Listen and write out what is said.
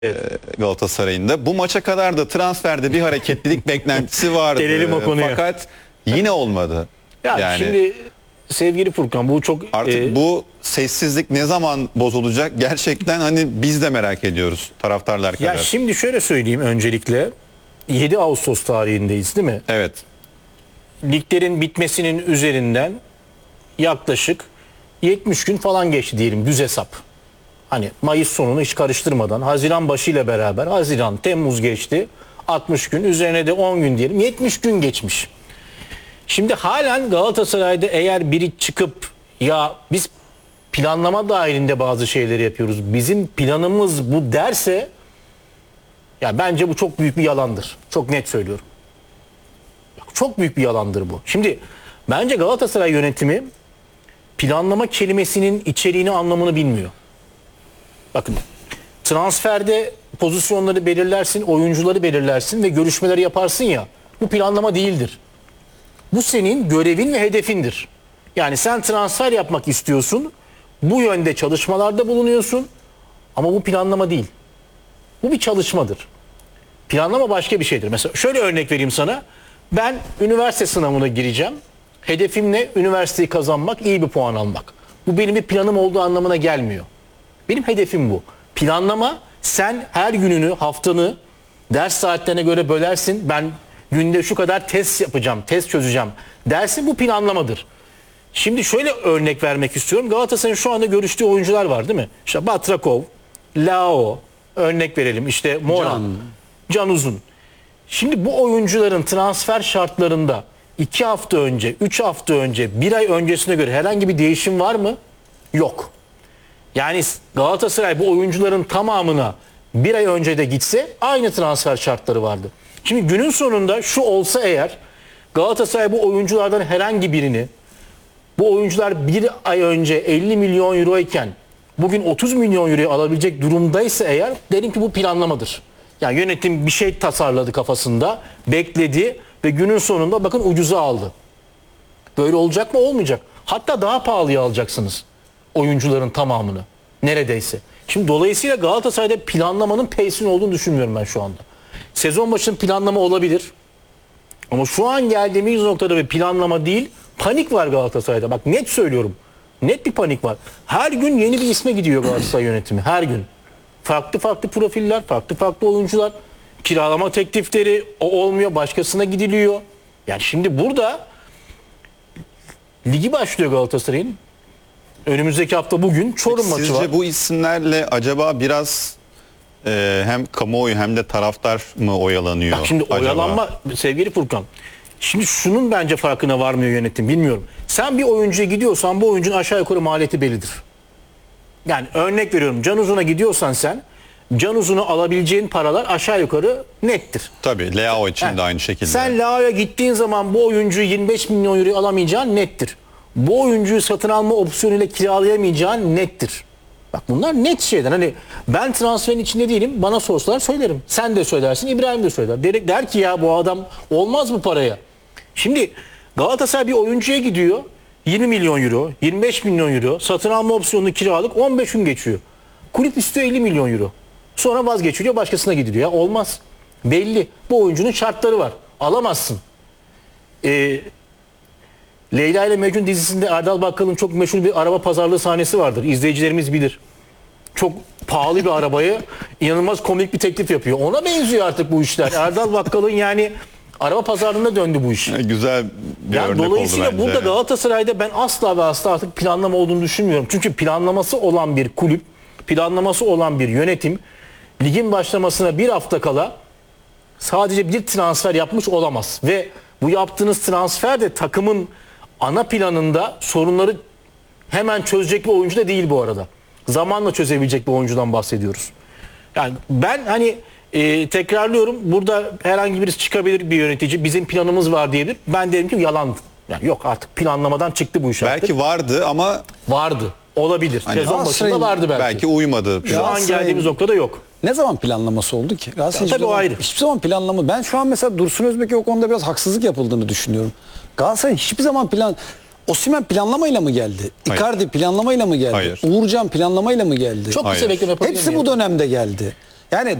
Galatasaray'ın bu maça kadar da transferde bir hareketlilik beklentisi vardı. Gelelim o konuya. Fakat yine olmadı. Yani şimdi sevgili Furkan, bu çok artık bu sessizlik ne zaman bozulacak gerçekten, hani biz de merak ediyoruz taraftarlar kadar. Ya şimdi şöyle söyleyeyim, öncelikle 7 Ağustos tarihindeyiz değil mi? Evet. Liglerin bitmesinin üzerinden yaklaşık 70 gün falan geçti diyelim, düz hesap. Hani Mayıs sonunu hiç karıştırmadan Haziran başıyla beraber Haziran, Temmuz geçti. 60 gün, üzerine de 10 gün diyelim, 70 gün geçmiş. Şimdi halen Galatasaray'da eğer biri çıkıp ya biz planlama dahilinde bazı şeyleri yapıyoruz, bizim planımız bu derse, ya bence bu çok büyük bir yalandır. Çok net söylüyorum. Çok büyük bir yalandır bu. Şimdi bence Galatasaray yönetimi planlama kelimesinin içeriğini, anlamını bilmiyor. Bakın, transferde pozisyonları belirlersin, oyuncuları belirlersin ve görüşmeleri yaparsın ya, bu planlama değildir. Bu senin görevin ve hedefindir. Yani sen transfer yapmak istiyorsun, bu yönde çalışmalarda bulunuyorsun ama bu planlama değil. Bu bir çalışmadır. Planlama başka bir şeydir. Mesela şöyle örnek vereyim sana. Ben üniversite sınavına gireceğim. Hedefim ne? Üniversiteyi kazanmak, iyi bir puan almak. Bu benim bir planım olduğu anlamına gelmiyor. Benim hedefim bu. Planlama, sen her gününü, haftanı ders saatlerine göre bölersin. Ben günde şu kadar test yapacağım, test çözeceğim dersin, bu planlamadır. Şimdi şöyle örnek vermek istiyorum. Galatasaray'ın şu anda görüştüğü oyuncular var değil mi? İşte Batrakov, Lao, örnek verelim. İşte Moran, Can Uzun. Şimdi bu oyuncuların transfer şartlarında 2 hafta önce, 3 hafta önce, 1 ay öncesine göre herhangi bir değişim var mı? Yok. Yani Galatasaray bu oyuncuların tamamına 1 ay önce de gitse aynı transfer şartları vardı. Şimdi günün sonunda şu olsa eğer, Galatasaray bu oyunculardan herhangi birini, bu oyuncular 1 ay önce 50 milyon euro iken bugün 30 milyon euroya alabilecek durumdaysa eğer, derim ki bu planlamadır. Yani yönetim bir şey tasarladı kafasında, bekledi ve günün sonunda bakın ucuza aldı. Böyle olacak mı? Olmayacak. Hatta daha pahalıya alacaksınız oyuncuların tamamını. Neredeyse. Şimdi dolayısıyla Galatasaray'da planlamanın peysin olduğunu düşünmüyorum ben şu anda. Sezon başının planlama olabilir. Ama şu an geldiğimiz noktada bir planlama değil, panik var Galatasaray'da. Bak net söylüyorum. Net bir panik var. Her gün yeni bir isme gidiyor Galatasaray yönetimi. Her gün. Farklı farklı profiller, farklı farklı oyuncular. Kiralama teklifleri, o olmuyor, başkasına gidiliyor. Yani şimdi burada ligi başlıyor Galatasaray'ın. Önümüzdeki hafta bugün Çorum maçı var. Sizce bu isimlerle acaba biraz hem kamuoyu hem de taraftar mı oyalanıyor? Bak şimdi acaba? oyalanma sevgili Furkan. Şimdi şunun bence farkına varmıyor yönetim, bilmiyorum. Sen bir oyuncuya gidiyorsan bu oyuncunun aşağı yukarı maliyeti bellidir. Yani örnek veriyorum, Can Uzun'a gidiyorsan sen, Can Uzun'u alabileceğin paralar aşağı yukarı nettir. Tabii Leao için de aynı şekilde. Sen Leao'ya gittiğin zaman bu oyuncuyu 25 milyon euro alamayacağın nettir. Bu oyuncuyu satın alma opsiyonuyla kiralayamayacağın nettir. Bak bunlar net şeyler. Hani ben transferin içinde değilim. Bana sorsalar söylerim. Sen de söylersin, İbrahim de söyler. Der ki ya bu adam olmaz bu paraya. Şimdi Galatasaray bir oyuncuya gidiyor. 20 milyon euro, 25 milyon euro satın alma opsiyonunu kiralık 15 gün geçiyor. Kulüp istiyor 50 milyon euro. Sonra vazgeçiliyor, başkasına gidiliyor. Ya olmaz. Belli. Bu oyuncunun şartları var. Alamazsın. Leyla ile Mecnun dizisinde Erdal Bakkal'ın çok meşhur bir araba pazarlığı sahnesi vardır. İzleyicilerimiz bilir. Çok pahalı bir arabayı inanılmaz komik bir teklif yapıyor. Ona benziyor artık bu işler. Erdal Bakkal'ın yani araba pazarlığına döndü bu iş. Güzel bir yani örnek dolayısıyla oldu bence. burada Galatasaray'da ben asla ve asla artık planlama olduğunu düşünmüyorum. Çünkü planlaması olan bir kulüp, planlaması olan bir yönetim ligin başlamasına bir hafta kala sadece bir transfer yapmış olamaz. Ve bu yaptığınız transfer de takımın ana planında sorunları hemen çözecek bir oyuncu da değil bu arada. Zamanla çözebilecek bir oyuncudan bahsediyoruz. Yani ben hani tekrarlıyorum, burada herhangi birisi çıkabilir, bir yönetici bizim planımız var diyebilir. Ben derim ki yalan. Yani yok, artık planlamadan çıktı bu iş artık. Belki vardı ama vardı. Olabilir. Hani Sezon başında vardı belki. Belki uymadı. Şu an geldiğimiz noktada yok. Ne zaman planlaması oldu ki? Galatasaray Tabii o ayrı. hiçbir zaman planlama. Ben şu an mesela Dursun Özbek'e o konuda biraz haksızlık yapıldığını düşünüyorum. Galatasaray hiçbir zaman Osimhen planlamayla mı geldi? Hayır. Icardi planlamayla mı geldi? Hayır. Uğurcan planlamayla mı geldi? Çok kısa bekleme yapabilir Hepsi miyim? bu dönemde geldi. Yani